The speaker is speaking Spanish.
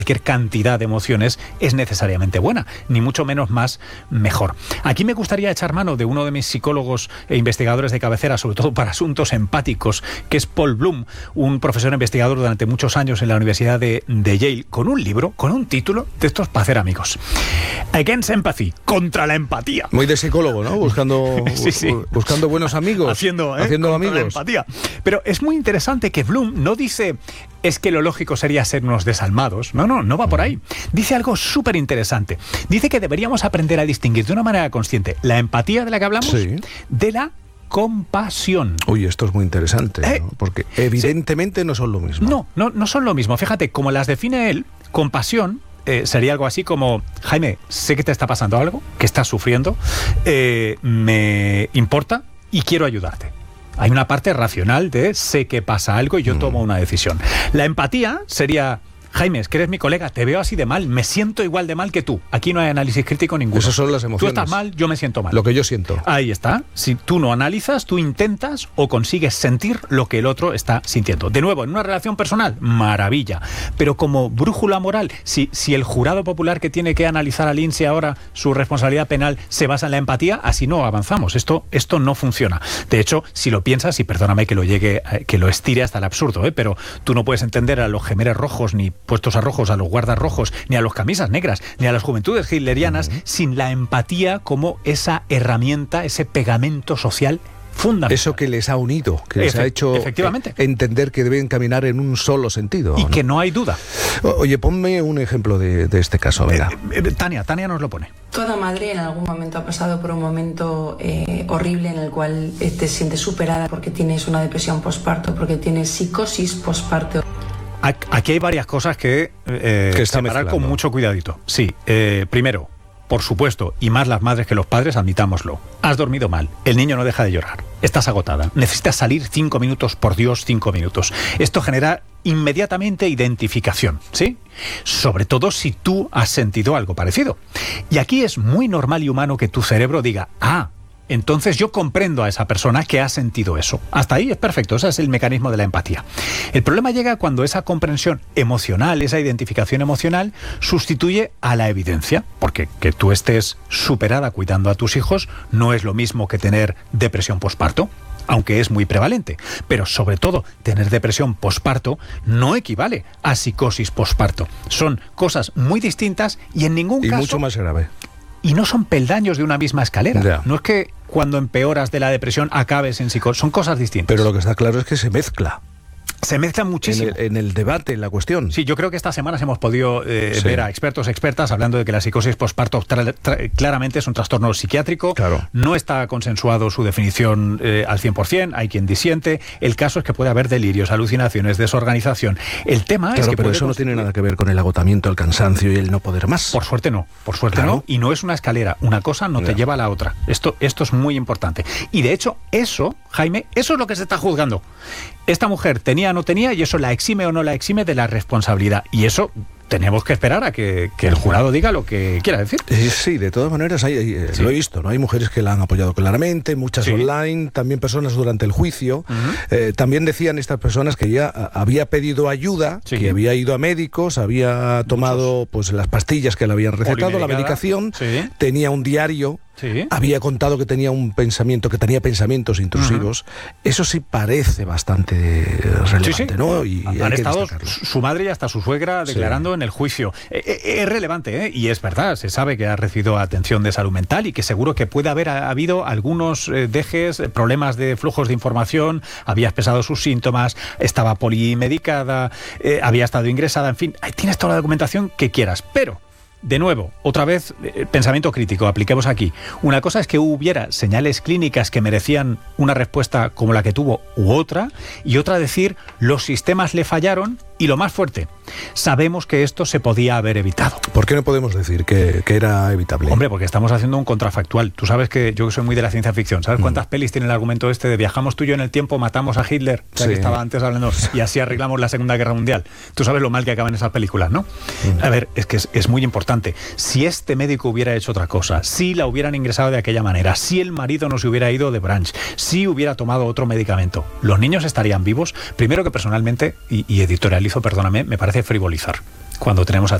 cualquier cantidad de emociones es necesariamente buena, ni mucho menos más mejor. Aquí me gustaría echar mano de uno de mis psicólogos e investigadores de cabecera, sobre todo para asuntos empáticos, que es Paul Bloom, un profesor investigador durante muchos años en la Universidad de Yale, con un libro, con un título de estos para hacer amigos. Against Empathy, contra la empatía. Muy de psicólogo, ¿no? Buscando, sí. buscando buenos amigos. Haciendo amigos. La empatía. Pero es muy interesante que Bloom no dice es que lo lógico sería ser unos desalmados. No va por ahí. Dice algo súper interesante. Dice que deberíamos aprender a distinguir de una manera consciente la empatía de la que hablamos de la compasión. Uy, esto es muy interesante, ¿no? Porque evidentemente no son lo mismo. No son lo mismo. Fíjate, como las define él, compasión sería algo así como: Jaime, sé que te está pasando algo, que estás sufriendo, me importa y quiero ayudarte. Hay una parte racional de sé que pasa algo y yo tomo una decisión. La empatía sería: Jaime, es que eres mi colega, te veo así de mal, me siento igual de mal que tú. Aquí no hay análisis crítico ninguno. Esas son las emociones. Tú estás mal, yo me siento mal. Lo que yo siento. Ahí está. Si tú no analizas, tú intentas o consigues sentir lo que el otro está sintiendo. De nuevo, en una relación personal, maravilla. Pero como brújula moral, si el jurado popular que tiene que analizar a Lindsay ahora su responsabilidad penal se basa en la empatía, así no avanzamos. Esto no funciona. De hecho, si lo piensas, y perdóname que lo estire hasta el absurdo, pero tú no puedes entender a los gemeres rojos ni puestos a rojos, a los guardas rojos, ni a los camisas negras, ni a las juventudes hitlerianas, sin la empatía como esa herramienta, ese pegamento social fundamental. Eso que les ha unido, que les ha hecho entender que deben caminar en un solo sentido. Y que no hay duda. Oye, ponme un ejemplo de este caso, venga. Tania nos lo pone. Toda madre en algún momento ha pasado por un momento horrible en el cual te sientes superada porque tienes una depresión postparto, porque tienes psicosis postparto. Aquí hay varias cosas que separar con mucho cuidadito. Sí, primero, por supuesto, y más las madres que los padres, admitámoslo. Has dormido mal, el niño no deja de llorar, estás agotada, necesitas salir 5 minutos, por Dios, 5 minutos. Esto genera inmediatamente identificación, ¿sí? Sobre todo si tú has sentido algo parecido. Y aquí es muy normal y humano que tu cerebro diga: entonces yo comprendo a esa persona que ha sentido eso. Hasta ahí es perfecto, ese es el mecanismo de la empatía. El problema llega cuando esa comprensión emocional, esa identificación emocional, sustituye a la evidencia. Porque que tú estés superada cuidando a tus hijos no es lo mismo que tener depresión posparto, aunque es muy prevalente. Pero sobre todo, tener depresión posparto no equivale a psicosis posparto. Son cosas muy distintas y en ningún caso... Y mucho más grave. Y no son peldaños de una misma escalera. Ya. No es que cuando empeoras de la depresión acabes en psicosis. Son cosas distintas. Pero lo que está claro es que se mezcla. Se mezcla muchísimo. En el debate, en la cuestión. Sí, yo creo que estas semanas hemos podido ver a expertos, expertas, hablando de que la psicosis posparto claramente es un trastorno psiquiátrico. Claro. No está consensuado su definición al 100%, hay quien disiente. El caso es que puede haber delirios, alucinaciones, desorganización. El tema es que... pero eso no tiene nada que ver con el agotamiento, el cansancio y el no poder más. Por suerte no, no. Y no es una escalera. Una cosa no te lleva a la otra. Esto es muy importante. Y de hecho, eso, Jaime, eso es lo que se está juzgando. Esta mujer tenía o no tenía, y eso la exime o no la exime de la responsabilidad. Y eso tenemos que esperar a que el jurado diga lo que quiera decir. Sí, de todas maneras, lo he visto, ¿no? Hay mujeres que la han apoyado claramente, muchas online, también personas durante el juicio. También decían estas personas que ya había pedido ayuda, que había ido a médicos, había tomado pues las pastillas que le habían recetado, la medicación, tenía un diario. Había contado que tenía tenía pensamientos intrusivos. Eso sí parece bastante relevante, ¿no? Y han estado su madre y hasta su suegra declarando en el juicio. Es relevante, y es verdad, se sabe que ha recibido atención de salud mental y que seguro que puede haber habido algunos dejes, problemas de flujos de información, había expresado sus síntomas, estaba polimedicada, había estado ingresada, en fin, tienes toda la documentación que quieras, pero... De nuevo, otra vez, pensamiento crítico, apliquemos aquí. Una cosa es que hubiera señales clínicas que merecían una respuesta como la que tuvo u otra, y otra decir, los sistemas le fallaron, y lo más fuerte, sabemos que esto se podía haber evitado. ¿Por qué no podemos decir que era evitable? Hombre, porque estamos haciendo un contrafactual. Tú sabes que yo soy muy de la ciencia ficción. ¿Sabes cuántas pelis tiene el argumento este de viajamos tú y yo en el tiempo, matamos a Hitler? O sea, que estaba antes hablando, y así arreglamos la Segunda Guerra Mundial. Tú sabes lo mal que acaban esas películas, ¿no? A ver, es que es muy importante. Si este médico hubiera hecho otra cosa, si la hubieran ingresado de aquella manera, si el marido no se hubiera ido de Branch, si hubiera tomado otro medicamento, ¿los niños estarían vivos? Primero que personalmente, y editorializo, perdóname, me parece frivolizar. cuando tenemos